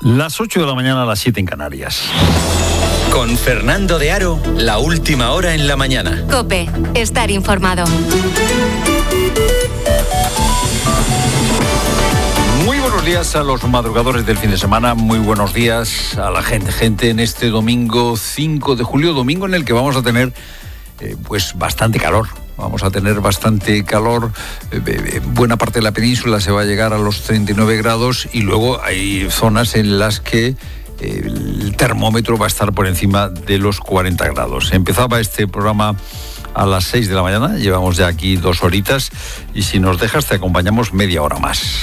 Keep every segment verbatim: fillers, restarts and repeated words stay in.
Las ocho de la mañana a las siete en Canarias. Con Fernando de Aro, la última hora en la mañana. COPE, estar informado. Muy buenos días a los madrugadores del fin de semana, muy buenos días a la gente, gente en este domingo cinco de julio, domingo en el que vamos a tener eh, pues bastante calor. Vamos a tener bastante calor, eh, buena parte de la península se va a llegar a los treinta y nueve grados y luego hay zonas en las que eh, el termómetro va a estar por encima de los cuarenta grados. Empezaba este programa a las seis de la mañana, llevamos ya aquí dos horitas y si nos dejas te acompañamos media hora más.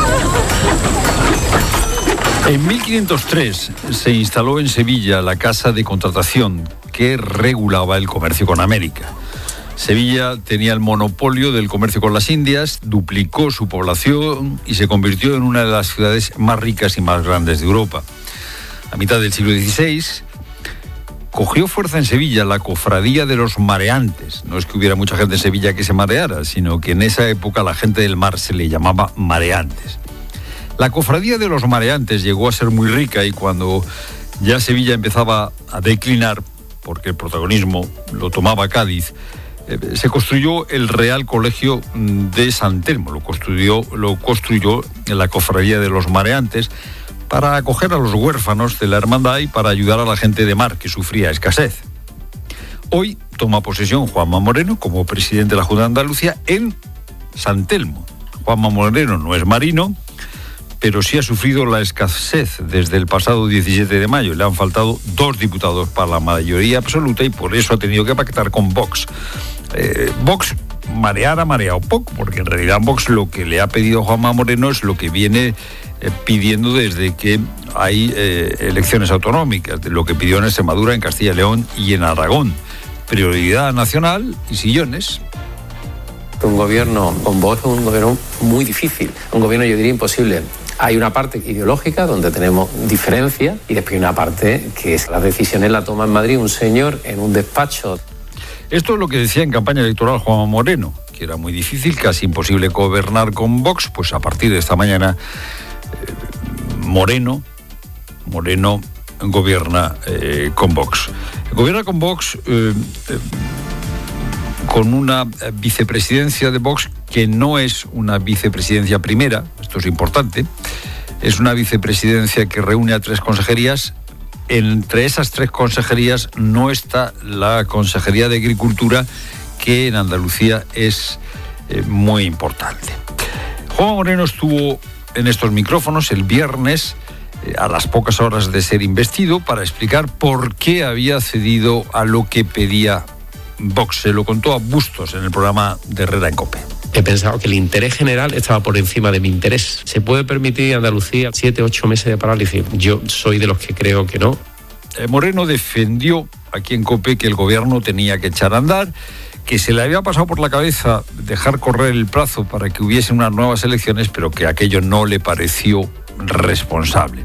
En mil quinientos tres se instaló en Sevilla la Casa de Contratación que regulaba el comercio con América. Sevilla tenía el monopolio del comercio con las Indias, duplicó su población y se convirtió en una de las ciudades más ricas y más grandes de Europa. A mitad del siglo dieciséis, cogió fuerza en Sevilla la cofradía de los mareantes. No es que hubiera mucha gente en Sevilla que se mareara, sino que en esa época la gente del mar se le llamaba mareantes. La cofradía de los mareantes llegó a ser muy rica y cuando ya Sevilla empezaba a declinar, porque el protagonismo lo tomaba Cádiz, se construyó el Real Colegio de San Telmo, lo construyó, lo construyó la Cofradía de los Mareantes para acoger a los huérfanos de la hermandad y para ayudar a la gente de mar que sufría escasez. Hoy toma posesión Juanma Moreno como presidente de la Junta de Andalucía en San Telmo. Juanma Moreno no es marino, pero sí ha sufrido la escasez desde el pasado diecisiete de mayo. Le han faltado dos diputados para la mayoría absoluta y por eso ha tenido que pactar con Vox. Eh, Vox marear ha mareado poco, porque en realidad Vox lo que le ha pedido Juanma Moreno es lo que viene eh, pidiendo desde que hay eh, elecciones autonómicas, de lo que pidió en Extremadura, en Castilla y León y en Aragón. Prioridad nacional y sillones. Un gobierno con Vox es un gobierno muy difícil, un gobierno yo diría imposible. Hay una parte ideológica donde tenemos diferencias y después hay una parte que es las decisiones la toma en Madrid un señor en un despacho. Esto es lo que decía en campaña electoral Juanma Moreno, que era muy difícil, casi imposible gobernar con Vox. Pues a partir de esta mañana eh, Moreno, Moreno gobierna eh, con Vox. Gobierna con Vox eh, eh, con una vicepresidencia de Vox que no es una vicepresidencia primera, esto es importante, es una vicepresidencia que reúne a tres consejerías. Entre esas tres consejerías no está la Consejería de Agricultura, que en Andalucía es eh, muy importante. Juanma Moreno estuvo en estos micrófonos el viernes, eh, a las pocas horas de ser investido, para explicar por qué había cedido a lo que pedía Vox. Se lo contó a Bustos en el programa de Herrera en COPE. He pensado que el interés general estaba por encima de mi interés. ¿Se puede permitir Andalucía siete, ocho meses de parálisis? Yo soy de los que creo que no. Eh, Moreno defendió aquí en COPE que el gobierno tenía que echar a andar, que se le había pasado por la cabeza dejar correr el plazo para que hubiese unas nuevas elecciones, pero que aquello no le pareció responsable.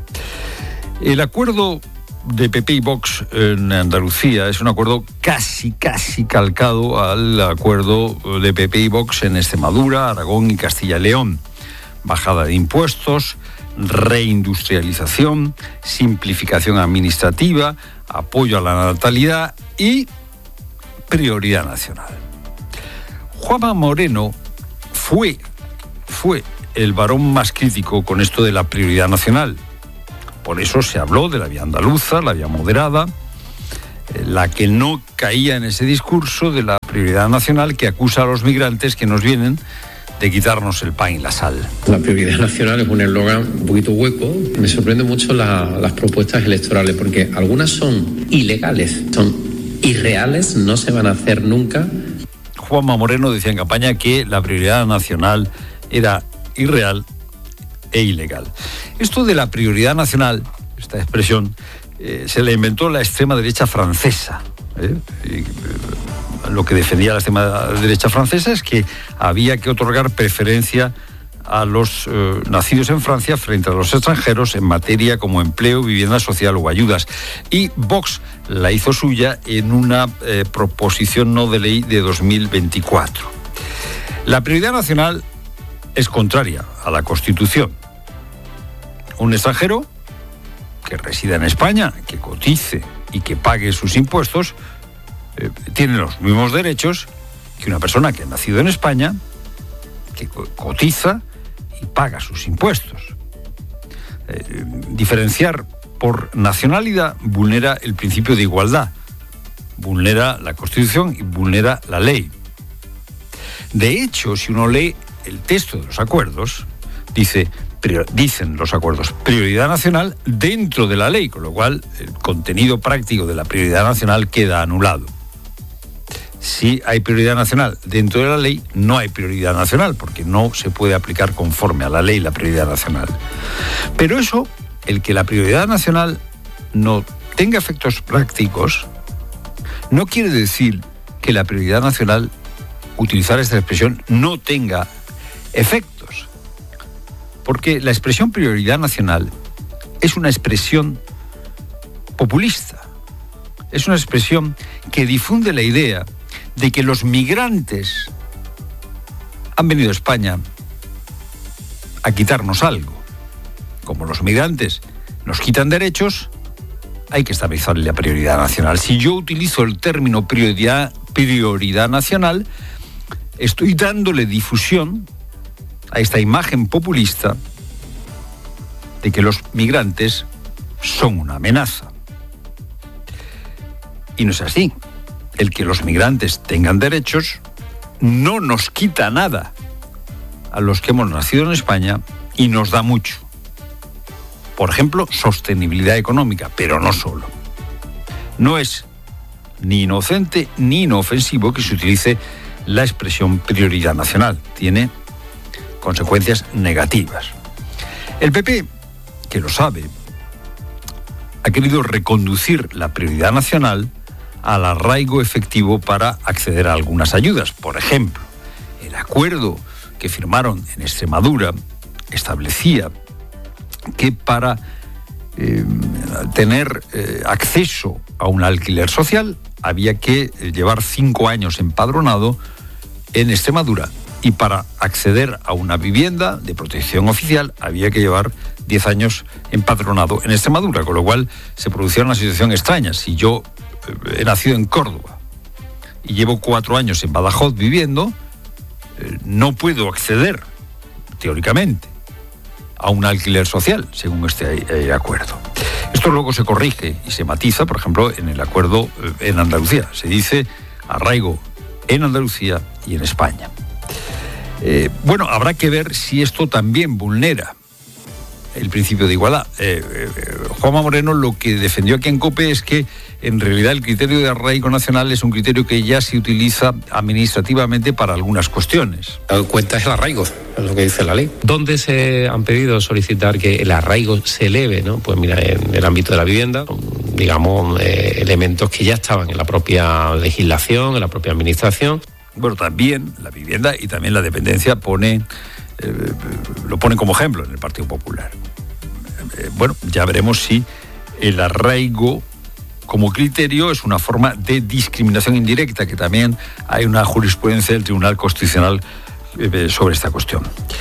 El acuerdo de P P y Vox en Andalucía es un acuerdo casi, casi calcado al acuerdo de P P y Vox en Extremadura, Aragón y Castilla y León. Bajada de impuestos, reindustrialización, simplificación administrativa, apoyo a la natalidad y prioridad nacional. Juanma Moreno fue, fue el varón más crítico con esto de la prioridad nacional. Por eso se habló de la vía andaluza, la vía moderada, la que no caía en ese discurso de la prioridad nacional que acusa a los migrantes que nos vienen de quitarnos el pan y la sal. La prioridad nacional es un eslogan un poquito hueco. Me sorprenden mucho la, las propuestas electorales porque algunas son ilegales, son irreales, no se van a hacer nunca. Juanma Moreno decía en campaña que la prioridad nacional era irreal e ilegal. Esto de la prioridad nacional, esta expresión, eh, se la inventó la extrema derecha francesa. ¿eh? Y, eh, lo que defendía la extrema derecha francesa es que había que otorgar preferencia a los eh, nacidos en Francia frente a los extranjeros en materia como empleo, vivienda social o ayudas. Y Vox la hizo suya en una eh, proposición no de ley de dos mil veinticuatro. La prioridad nacional es contraria a la Constitución. Un extranjero que resida en España, que cotice y que pague sus impuestos, eh, tiene los mismos derechos que una persona que ha nacido en España, que cotiza y paga sus impuestos. Eh, diferenciar por nacionalidad vulnera el principio de igualdad, vulnera la Constitución y vulnera la ley. De hecho, si uno lee el texto de los acuerdos, dice, dicen los acuerdos, prioridad nacional dentro de la ley, con lo cual el contenido práctico de la prioridad nacional queda anulado. Si hay prioridad nacional dentro de la ley, no hay prioridad nacional, porque no se puede aplicar conforme a la ley la prioridad nacional. Pero eso, el que la prioridad nacional no tenga efectos prácticos, no quiere decir que la prioridad nacional, utilizar esta expresión, no tenga efectos. Porque la expresión prioridad nacional es una expresión populista. Es una expresión que difunde la idea de que los migrantes han venido a España a quitarnos algo. Como los migrantes nos quitan derechos, hay que establecer la prioridad nacional. Si yo utilizo el término prioridad, prioridad nacional, estoy dándole difusión a esta imagen populista de que los migrantes son una amenaza. Y no es así. El que los migrantes tengan derechos no nos quita nada a los que hemos nacido en España y nos da mucho. Por ejemplo, sostenibilidad económica, pero no solo. No es ni inocente ni inofensivo que se utilice la expresión prioridad nacional. Tiene consecuencias negativas. El P P, que lo sabe, ha querido reconducir la prioridad nacional al arraigo efectivo para acceder a algunas ayudas. Por ejemplo, el acuerdo que firmaron en Extremadura establecía que para eh, tener eh, acceso a un alquiler social había que llevar cinco años empadronado en Extremadura, y para acceder a una vivienda de protección oficial había que llevar diez años empadronado en Extremadura, con lo cual se producía una situación extraña. Si yo he nacido en Córdoba y llevo cuatro años en Badajoz viviendo, eh, no puedo acceder, teóricamente, a un alquiler social, según este eh, acuerdo. Esto luego se corrige y se matiza, por ejemplo, en el acuerdo eh, en Andalucía. Se dice arraigo en Andalucía y en España. Eh, bueno, habrá que ver si esto también vulnera el principio de igualdad. Eh, eh, Juanma Moreno lo que defendió aquí en COPE es que en realidad el criterio de arraigo nacional es un criterio que ya se utiliza administrativamente para algunas cuestiones. Lo que cuenta es el arraigo, es lo que dice la ley. ¿Dónde se han pedido solicitar que el arraigo se eleve, ¿no? Pues mira, en el ámbito de la vivienda, digamos, eh, elementos que ya estaban en la propia legislación, en la propia administración. Bueno, también la vivienda y también la dependencia pone, eh, lo ponen como ejemplo en el Partido Popular. Eh, bueno, ya veremos si el arraigo como criterio es una forma de discriminación indirecta, que también hay una jurisprudencia del Tribunal Constitucional eh, sobre esta cuestión.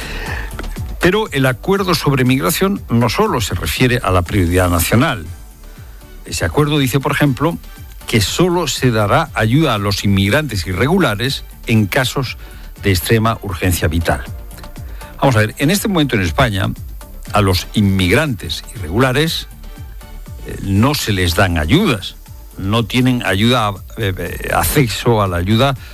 Pero el acuerdo sobre migración no solo se refiere a la prioridad nacional. Ese acuerdo dice, por ejemplo, que solo se dará ayuda a los inmigrantes irregulares en casos de extrema urgencia vital. Vamos a ver, en este momento en España, a los inmigrantes irregulares eh, no se les dan ayudas, no tienen ayuda, eh, acceso a la ayuda